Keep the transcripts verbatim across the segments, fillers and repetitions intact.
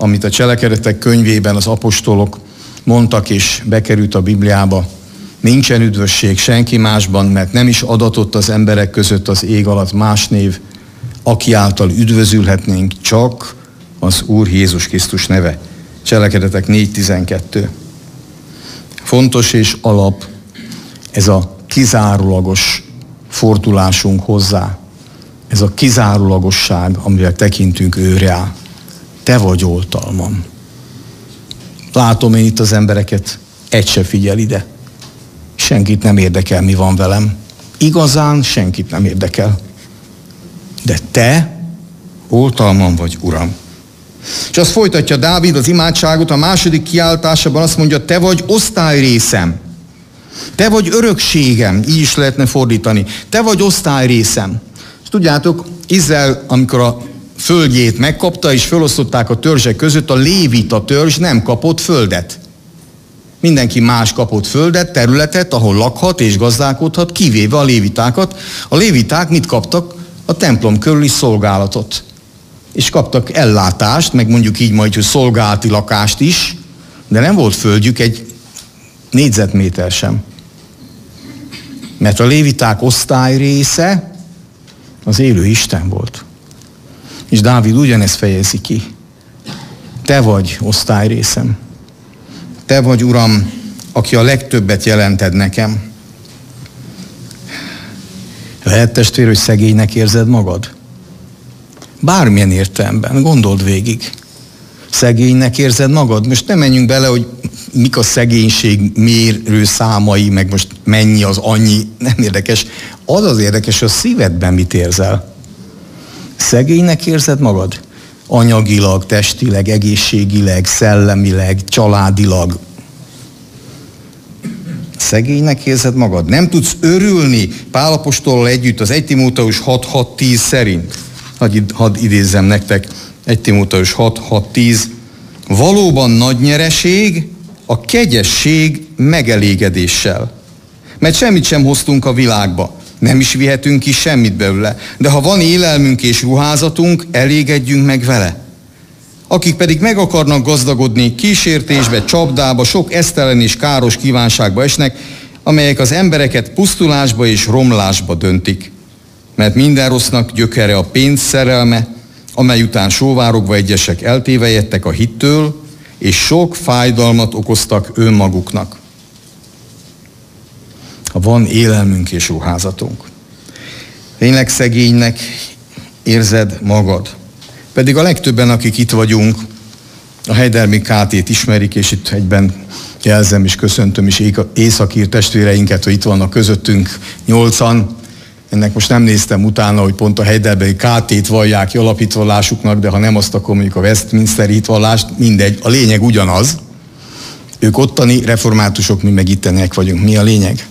amit a Cselekedetek könyvében az apostolok mondtak, és bekerült a Bibliába. Nincsen üdvösség senki másban, mert nem is adatott az emberek között az ég alatt más név, aki által üdvözülhetnénk, csak az Úr Jézus Krisztus neve. Cselekedetek négy tizenkettő. Fontos és alap ez a kizárólagos fordulásunk hozzá. Ez a kizárólagosság, amivel tekintünk őre. Te vagy oltalmam. Látom én itt az embereket, egy se figyel ide. Senkit nem érdekel, mi van velem. Igazán senkit nem érdekel. De te oltalmam vagy, Uram. És azt folytatja Dávid az imádságot, a második kiáltásában azt mondja, te vagy osztályrészem. Te vagy örökségem, így is lehetne fordítani. Te vagy osztályrészem. És tudjátok, Izrael, amikor a földjét megkapta, és felosztották a törzsek között, a lévita törzs nem kapott földet. Mindenki más kapott földet, területet, ahol lakhat és gazdálkodhat, kivéve a lévitákat. A léviták mit kaptak? A templom körüli szolgálatot. És kaptak ellátást, meg mondjuk így majd, hogy szolgálati lakást is, de nem volt földjük egy négyzetméter sem. Mert a léviták osztály része az élő Isten volt. És Dávid ugyanezt fejezi ki. Te vagy osztályrészem. Te vagy, Uram, aki a legtöbbet jelented nekem. Lehet, testvér, hogy szegénynek érzed magad? Bármilyen értelemben, gondold végig. Szegénynek érzed magad? Most nem menjünk bele, hogy mik a szegénység mérő számai, meg most mennyi az annyi, nem érdekes. Az az érdekes, hogy a szívedben mit érzel. Szegénynek érzed magad? Anyagilag, testileg, egészségileg, szellemileg, családilag. Szegénynek érzed magad? Nem tudsz örülni Pál apostollal együtt az egy Timóteus hat hat tíz szerint. Hadd, hadd idézzem nektek, egy Timóteus hat hat tíz. Valóban nagy nyereség a kegyesség megelégedéssel. Mert semmit sem hoztunk a világba. Nem is vihetünk ki semmit belőle. De ha van élelmünk és ruházatunk, elégedjünk meg vele. Akik pedig meg akarnak gazdagodni, kísértésbe, csapdába, sok esztelen és káros kívánságba esnek, amelyek az embereket pusztulásba és romlásba döntik. Mert minden rossznak gyökere a pénz szerelme, amely után sóvárogva egyesek eltévejedtek a hittől, és sok fájdalmat okoztak önmaguknak. Ha van élelmünk és ruházatunk. Tényleg szegénynek érzed magad. Pedig a legtöbben, akik itt vagyunk, a Heidelmi ká té-t ismerik, és itt egyben jelzem és köszöntöm is északír testvéreinket, hogy itt vannak közöttünk nyolcan. Ennek most nem néztem utána, hogy pont a Heidelbergi ká té-t vallják ki alapítvallásuknak, de ha nem azt, akkor mondjuk a Westminsteri hitvallást, mindegy, a lényeg ugyanaz. Ők ottani reformátusok, mi meg itteniek vagyunk. Mi a lényeg?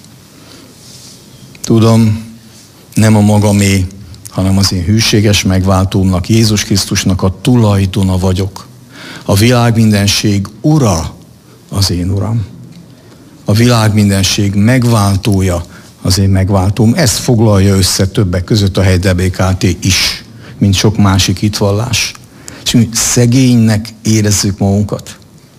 Tudom, nem a magamé, hanem az én hűséges megváltómnak, Jézus Krisztusnak a tulajdona vagyok. A világ mindenség ura az én uram. A világ mindenség megváltója az én megváltóm. Ezt foglalja össze többek között a Heidelbergi ká té is, mint sok másik hitvallás. És mi szegénynek érezzük magunkat.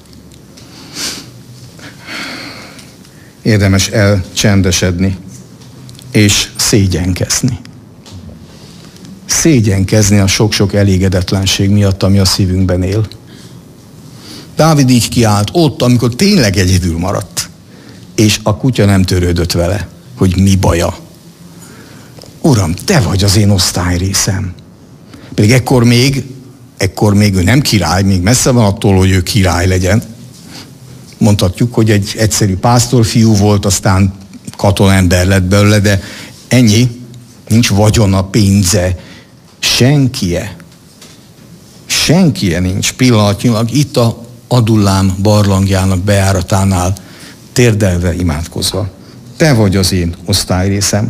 Érdemes elcsendesedni és szégyenkezni. Szégyenkezni a sok-sok elégedetlenség miatt, ami a szívünkben él. Dávid így kiállt ott, amikor tényleg egyedül maradt, és a kutya nem törődött vele, hogy mi baja. Uram, te vagy az én osztályrészem. Pedig ekkor még, ekkor még ő nem király, még messze van attól, hogy ő király legyen. Mondhatjuk, hogy egy egyszerű pásztorfiú volt, aztán katonember lett belőle, de ennyi, nincs vagyona, pénze, senkie. Senkie nincs pillanatnyilag itt a Adullám barlangjának bejáratánál térdelve, imádkozva. Te vagy az én osztályrészem.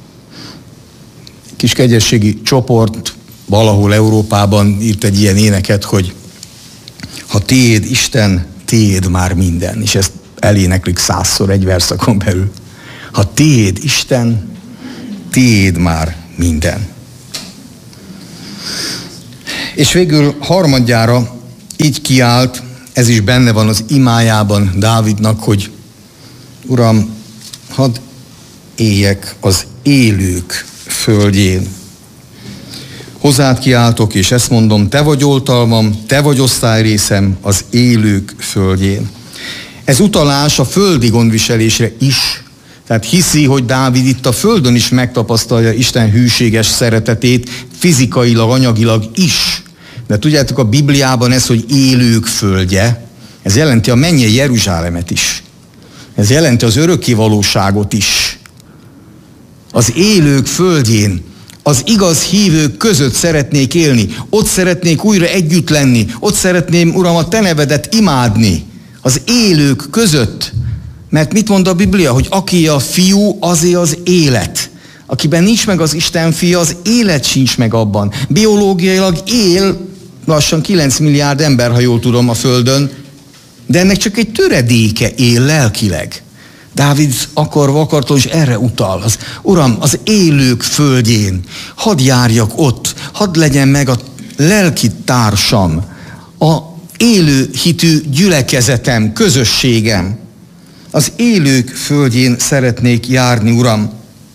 Kis kegyességi csoport valahol Európában írt egy ilyen éneket, hogy ha tiéd Isten, tiéd már minden. És ezt eléneklik százszor egy verszakon belül. Ha tiéd Isten, tiéd már minden. És végül harmadjára így kiált, ez is benne van az imájában Dávidnak, hogy Uram, hadd éljek az élők földjén. Hozzád kiáltok, és ezt mondom, te vagy oltalmam, te vagy osztályrészem az élők földjén. Ez utalás a földi gondviselésre is. Tehát hiszi, hogy Dávid itt a földön is megtapasztalja Isten hűséges szeretetét, fizikailag, anyagilag is. De tudjátok, a Bibliában ez, hogy élők földje, ez jelenti a mennyei Jeruzsálemet is. Ez jelenti az örökké valóságot is. Az élők földjén, az igaz hívők között szeretnék élni. Ott szeretnék újra együtt lenni. Ott szeretném, Uram, a te nevedet imádni. Az élők között. Mert mit mond a Biblia? Hogy aki a fiú, azé az élet. Akiben nincs meg az Isten fia, az élet sincs meg abban. Biológiailag él lassan kilenc milliárd ember, ha jól tudom, a Földön, de ennek csak egy töredéke él lelkileg. Dávid akarva akartól is erre utal. Az, Uram, az élők földjén, hadd járjak ott, hadd legyen meg a lelki társam, a élő hitű gyülekezetem, közösségem. Az élők földjén szeretnék járni, Uram.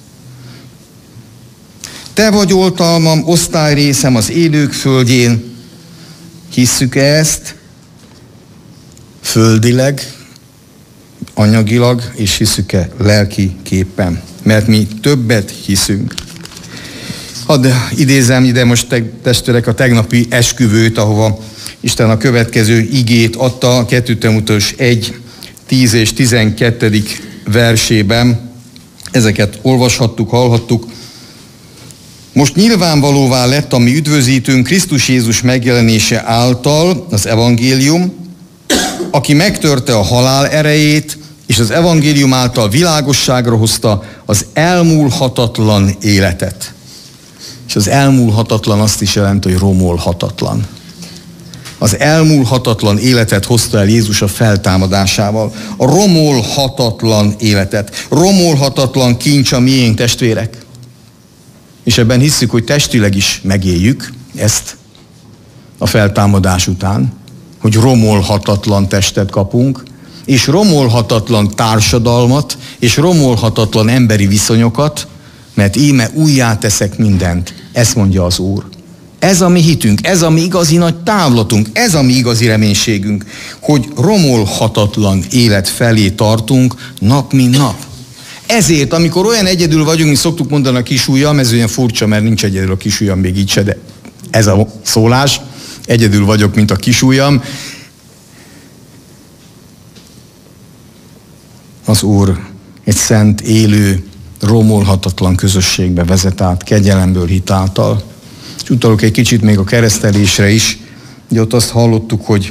Te vagy oltalmam, osztályrészem az élők földjén. Hisszük ezt földileg, anyagilag, és hiszük-e lelki képpen. Mert mi többet hiszünk. Hadd idézem ide most te, testvérek a tegnapi esküvőt, ahova Isten a következő igét adta, kettő Timóteus egy, tíz és tizenkettedik versében. Ezeket olvashattuk, hallhattuk. Most nyilvánvalóvá lett a mi üdvözítőnk Krisztus Jézus megjelenése által, az evangélium, aki megtörte a halál erejét, és az evangélium által világosságra hozta az elmúlhatatlan életet. És az elmúlhatatlan azt is jelenti, hogy romolhatatlan. Az elmúlhatatlan életet hozta el Jézus a feltámadásával. A romolhatatlan életet. Romolhatatlan kincs a miénk, testvérek. És ebben hisszük, hogy testileg is megéljük ezt a feltámadás után, hogy romolhatatlan testet kapunk, és romolhatatlan társadalmat, és romolhatatlan emberi viszonyokat, mert íme újjá teszek mindent. Ezt mondja az Úr. Ez a mi hitünk, ez a mi igazi nagy távlatunk, ez a mi igazi reménységünk, hogy romolhatatlan élet felé tartunk nap mint nap. Ezért, amikor olyan egyedül vagyunk, mi szoktuk mondani a kisujjam, ez olyan furcsa, mert nincs egyedül a kisujjam, még így se, de ez a szólás, egyedül vagyok, mint a kisujjam. Az Úr egy szent, élő, romolhatatlan közösségbe vezet át, kegyelemből, hit által. És utalok egy kicsit még a keresztelésre is. Ugye ott azt hallottuk, hogy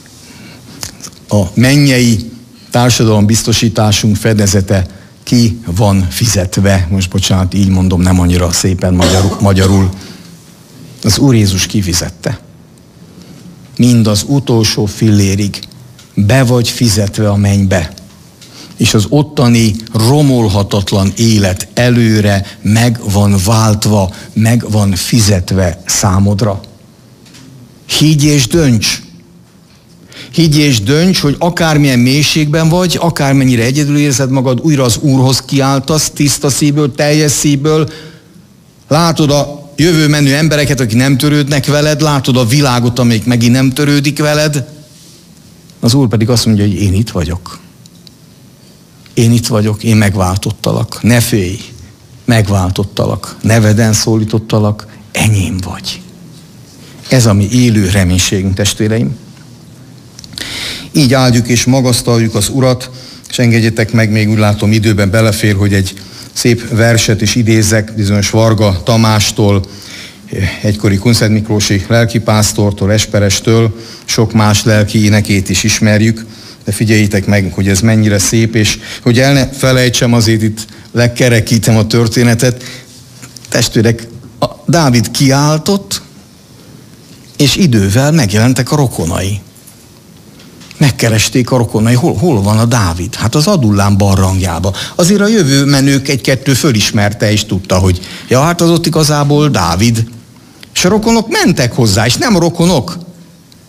a mennyei társadalombiztosításunk fedezete ki van fizetve. Most bocsánat, így mondom, nem annyira szépen magyarul. magyarul. Az Úr Jézus kifizette. Mind az utolsó fillérig be vagy fizetve a mennybe. És az ottani romolhatatlan élet előre meg van váltva, meg van fizetve számodra. Higgy és dönts! Higgy és dönts, hogy akármilyen mélységben vagy, akármennyire egyedül érzed magad, újra az Úrhoz kiáltasz, tiszta szívből, teljes szívből. Látod a jövő menő embereket, akik nem törődnek veled, látod a világot, amelyik megint nem törődik veled. Az Úr pedig azt mondja, hogy én itt vagyok. Én itt vagyok, én megváltottalak. Ne félj, megváltottalak. Neveden szólítottalak, enyém vagy. Ez a mi élő reménységünk, testvéreim. Így áldjuk és magasztaljuk az Urat, és engedjetek meg, még úgy látom időben belefér, hogy egy szép verset is idézzek, bizonyos Varga Tamástól, egykori Kunszent Miklósi lelkipásztortól, Esperestől, sok más lelki énekét is ismerjük, de figyeljétek meg, hogy ez mennyire szép, és hogy el ne felejtsem, azért itt lekerekítem a történetet. Testvérek, a Dávid kiáltott, és idővel megjelentek a rokonai. Megkeresték a rokonai, hol, hol van a Dávid? Hát az Adullám barlangjába. Azért a jövő menők egy-kettő fölismerte, és tudta, hogy ja, hát az ott igazából Dávid. És a rokonok mentek hozzá, és nem rokonok,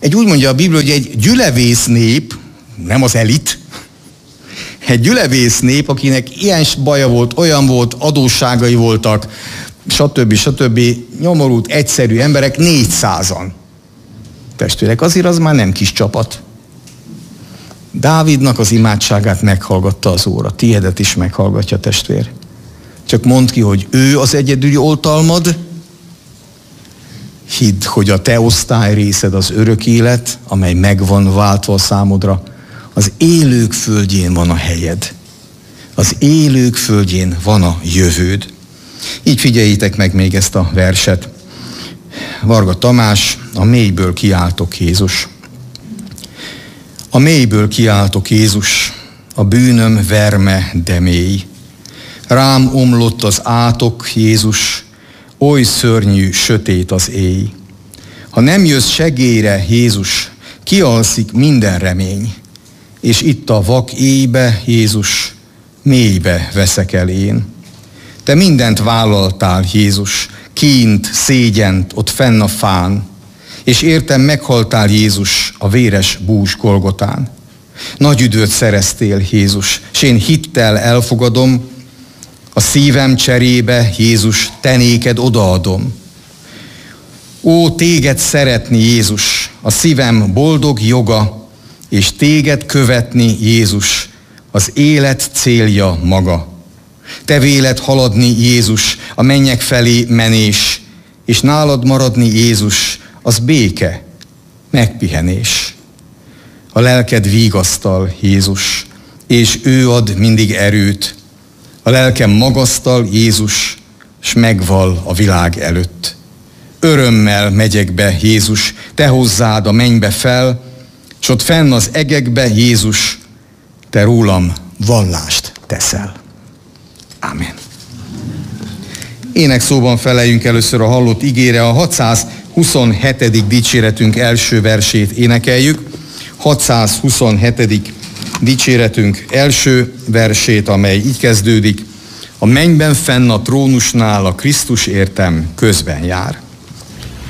Egy úgy mondja a Biblia, hogy egy gyülevész nép, nem az elit, egy gyülevész nép, akinek ilyen baja volt, olyan volt, adósságai voltak, stb. stb. Nyomorult, egyszerű emberek, négyszázan. Testvérek, azért az már nem kis csapat. Dávidnak az imádságát meghallgatta az Úr, a tiédet is meghallgatja, testvér. Csak mondd ki, hogy ő az egyedüli oltalmad, hidd, hogy a te osztály részed az örök élet, amely meg van váltva a számodra. Az élők földjén van a helyed. Az élők földjén van a jövőd. Így figyeljétek meg még ezt a verset. Varga Tamás, a mélyből kiáltok Jézus. A mélyből kiáltok Jézus, a bűnöm verme, de mély. Rám omlott az átok, Jézus, oly szörnyű, sötét az éj. Ha nem jössz segélyre, Jézus, kialszik minden remény. És itt a vak éjbe, Jézus, mélybe veszek el én. Te mindent vállaltál, Jézus, kínt, szégyent, ott fenn a fán, és értem meghaltál, Jézus, a véres bús Golgotán. Nagy üdvöt szereztél, Jézus, s én hittel elfogadom, a szívem cserébe, Jézus, te néked odaadom. Ó, téged szeretni, Jézus, a szívem boldog joga, és téged követni, Jézus, az élet célja maga. Te véled haladni, Jézus, a mennyek felé menés, és nálad maradni, Jézus, az béke, megpihenés. A lelked vigasztal, Jézus, és ő ad mindig erőt. A lelkem magasztal, Jézus, s megval a világ előtt. Örömmel megyek be, Jézus, te hozzád a mennybe fel, s ott fenn az egekbe, Jézus, te rólam vallást teszel. Ámen. Énekszóban feleljünk először a hallott igére, a hatszázhuszonhetedik dicséretünk első versét énekeljük. hatszázhuszonhetedik dicséretünk első versét, amely így kezdődik. A mennyben fenn a trónusnál a Krisztus értem közben jár.